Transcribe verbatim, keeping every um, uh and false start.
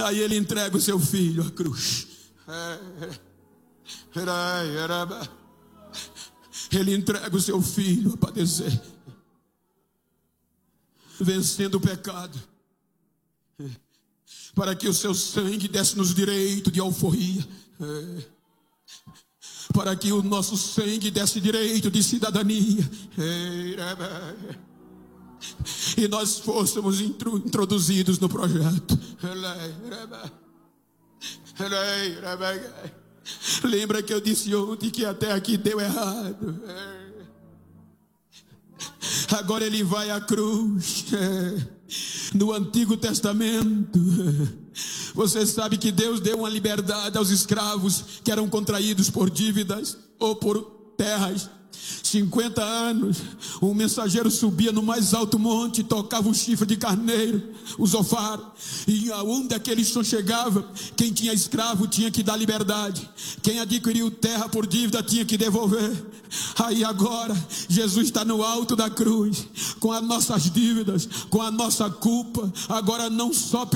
Aí ele entrega o seu filho à cruz. Ele entrega o seu filho a padecer, vencendo o pecado, para que o seu sangue desse-nos direito de alforria, para que o nosso sangue desse direito de cidadania, e nós fôssemos introduzidos no projeto. Lembra que eu disse ontem que até aqui deu errado? Agora ele vai à cruz. No Antigo Testamento, você sabe que Deus deu uma liberdade aos escravos que eram contraídos por dívidas ou por terras. cinquenta anos, um mensageiro subia no mais alto monte, tocava o chifre de carneiro, o zofar, e aonde aquele som chegava, quem tinha escravo tinha que dar liberdade, quem adquiriu terra por dívida tinha que devolver. Aí agora, Jesus está no alto da cruz, com as nossas dívidas, com a nossa culpa, agora não só